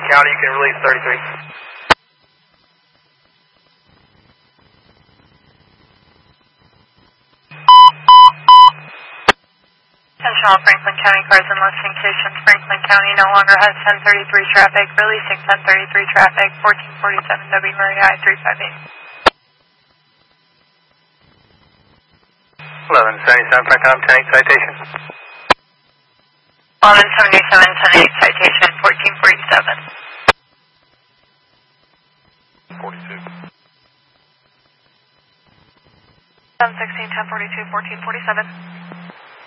County, you can release 33. Attention all Franklin County cars and listening stations. Franklin County no longer has 1033 traffic. Releasing 1033 traffic. 1447 W. Murray I-358. 1177 Franklin, 10-8 citation. 1177 10-8 citation. 1447. 42. 716 1042 1447.